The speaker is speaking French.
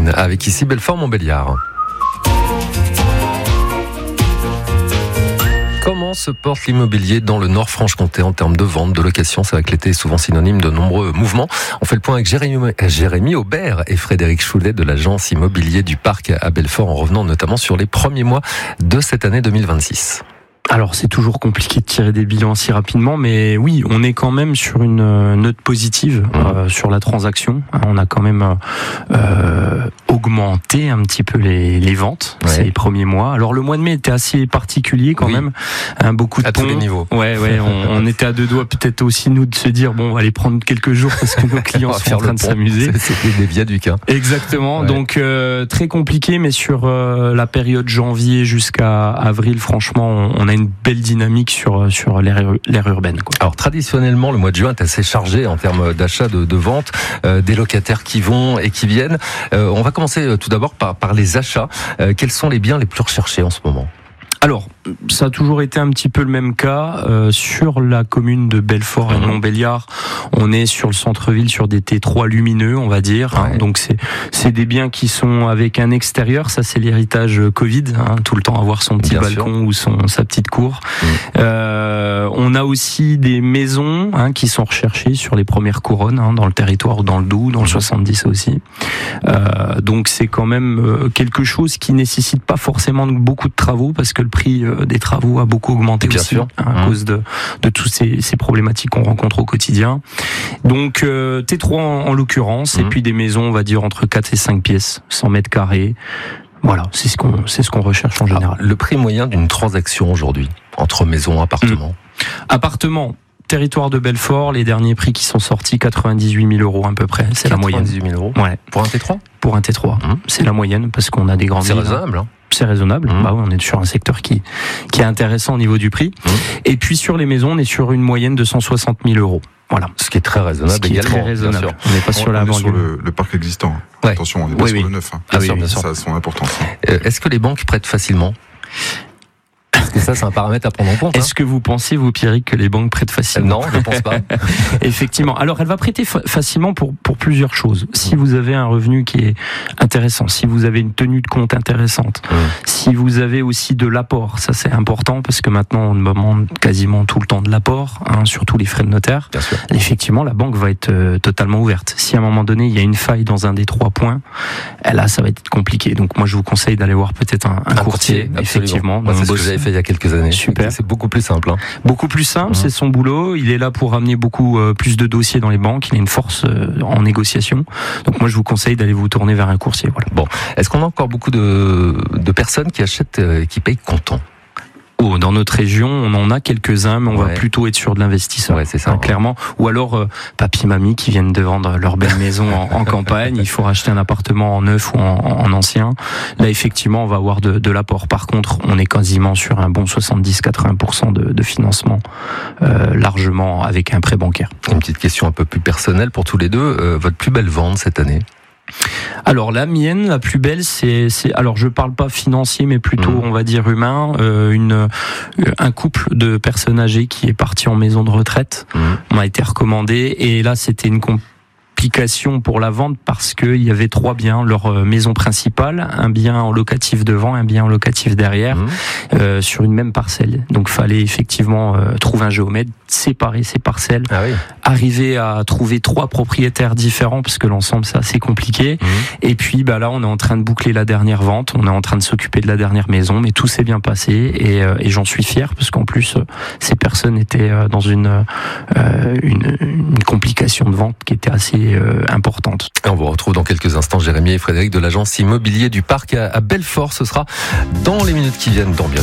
Amandine, avec ici Belfort-Montbéliard. Comment se porte l'immobilier dans le Nord-Franche-Comté en termes de vente, de location? C'est vrai que l'été est souvent synonyme de nombreux mouvements. On fait le point avec Jérémy Aubert et Frédéric Choulet de l'agence immobilier du Parc à Belfort, en revenant notamment sur les premiers mois de cette année 2026. Alors c'est toujours compliqué de tirer des bilans si rapidement, mais oui, on est quand même sur une note positive sur la transaction. On a quand même augmenté un petit peu les ventes ces premiers mois. Alors le mois de mai était assez particulier quand même, beaucoup de à tous les niveaux. On était à deux doigts peut-être aussi nous de se dire bon, on va aller prendre quelques jours parce que nos clients sont en train de s'amuser. C'était des viaducs. Exactement. Donc très compliqué, mais sur la période janvier jusqu'à avril, franchement, on a une belle dynamique sur l'aire urbaine, quoi. Alors traditionnellement, le mois de juin est assez chargé en termes d'achat, de vente, des locataires qui vont et qui viennent. On va commencer tout d'abord par les achats. Quels sont les biens les plus recherchés en ce moment ? Alors, ça a toujours été un petit peu le même cas. Sur la commune de Belfort et Montbéliard, on est sur le centre-ville, sur des T3 lumineux, on va dire. Donc c'est des biens qui sont avec un extérieur. Ça, c'est l'héritage Covid. Tout le temps avoir son petit balcon ou sa petite cour. On a aussi des maisons qui sont recherchées sur les premières couronnes, dans le territoire ou dans le Doubs, dans le 70 aussi. Donc c'est quand même quelque chose qui nécessite pas forcément beaucoup de travaux, parce que le prix des travaux a beaucoup augmenté à cause de toutes ces problématiques qu'on rencontre au quotidien. Donc T3 en l'occurrence, et puis des maisons, on va dire entre 4 et 5 pièces, 100 mètres carrés. Voilà, c'est ce qu'on recherche en général. Le prix moyen d'une transaction aujourd'hui, entre maison, appartement Appartement, territoire de Belfort, les derniers prix qui sont sortis, 98 000 euros à peu près, c'est la moyenne. 98 000 euros pour un T3 ? Pour un T3, c'est la moyenne, parce qu'on a des grandes villes. C'est raisonnable, C'est raisonnable. Bah oui, on est sur un secteur qui est intéressant au niveau du prix. Et puis sur les maisons, on est sur une moyenne de 160 000 euros. Voilà. Ce qui est très raisonnable également. Très raisonnable. On n'est pas sur la banlieue. Sur le parc existant. Attention, on n'est pas sur le neuf. Bien sûr. Ça a son importance. Est-ce que les banques prêtent facilement ? Parce que ça, c'est un paramètre à prendre en compte. Est-ce que vous pensez, vous, Pierrick, que les banques prêtent facilement ? Non, je ne pense pas. Effectivement. Alors, elle va prêter facilement pour plusieurs choses. Si vous avez un revenu qui est intéressant, si vous avez une tenue de compte intéressante, si vous avez aussi de l'apport, ça c'est important, parce que maintenant, on demande quasiment tout le temps de l'apport, surtout les frais de notaire. Bien sûr. Effectivement, la banque va être totalement ouverte. Si à un moment donné, il y a une faille dans un des 3 points, là, ça va être compliqué. Donc, moi, je vous conseille d'aller voir peut-être un courtier, effectivement. Moi, c'est ce que j'avais fait il y a quelques années. Super. C'est beaucoup plus simple. Beaucoup plus simple, c'est son boulot. Il est là pour ramener beaucoup plus de dossiers dans les banques. Il a une force en négociation. Donc moi, je vous conseille d'aller vous tourner vers un courtier. Voilà. Bon, est-ce qu'on a encore beaucoup de personnes qui achètent, qui payent comptant ? Dans notre région, on en a quelques-uns, mais on va plutôt être sur de l'investissement, c'est ça, clairement. Ou alors papy, mamie qui viennent de vendre leur belle maison en campagne, il faut racheter un appartement en neuf ou en ancien. Là, effectivement, on va avoir de l'apport. Par contre, on est quasiment sur un bon 70-80% de financement, largement avec un prêt bancaire. Une petite question un peu plus personnelle pour tous les deux. Votre plus belle vente cette année ? Alors la mienne, la plus belle, c'est alors je parle pas financier, mais plutôt on va dire humain. Un couple de personnes âgées qui est parti en maison de retraite m'a été recommandé, et là c'était une complication pour la vente parce qu'il y avait 3 biens, leur maison principale, un bien en locatif devant, un bien en locatif derrière, sur une même parcelle. Donc fallait effectivement trouver un géomètre, séparer ces parcelles, arriver à trouver 3 propriétaires différents, parce que l'ensemble c'est assez compliqué. Et puis là on est en train de boucler la dernière vente, on est en train de s'occuper de la dernière maison, mais tout s'est bien passé, et j'en suis fier, parce qu'en plus ces personnes étaient dans une complication de vente qui était assez importante. Et on vous retrouve dans quelques instants, Jérémy et Frédéric de l'agence immobilier du Parc à Belfort. Ce sera dans les minutes qui viennent, dans bien